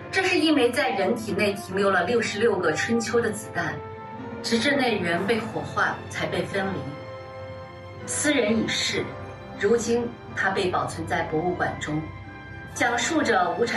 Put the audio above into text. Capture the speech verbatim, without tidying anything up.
这是一枚在人体内停留了六十六个春秋的子弹，直至内源被火化才被分离。斯人已逝，如今它被保存在博物馆中，讲述着无产